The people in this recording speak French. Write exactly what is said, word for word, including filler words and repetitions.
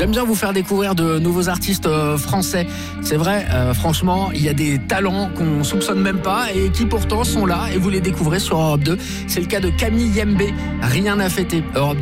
J'aime bien vous faire découvrir de nouveaux artistes euh, français. C'est vrai, euh, franchement, il y a des talents qu'on soupçonne même pas et qui pourtant sont là et vous les découvrez sur Europe deux. C'est le cas de Camille Yembe, Rien à fêter. Europe deux.